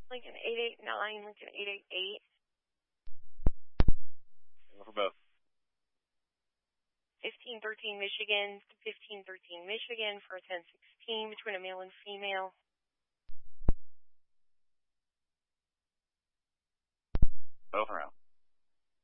Lincoln 889, Lincoln 888. For both. 1513 Michigan, 1513 Michigan for a 1016 between a male and female. Both around.